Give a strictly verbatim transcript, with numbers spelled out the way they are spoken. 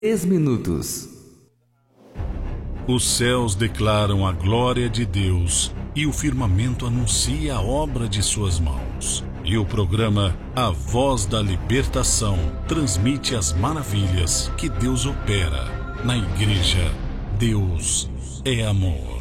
Três minutos. Os céus declaram a glória de Deus e o firmamento anuncia a obra de suas mãos. E o programa A Voz da Libertação transmite as maravilhas que Deus opera na igreja. Deus é amor.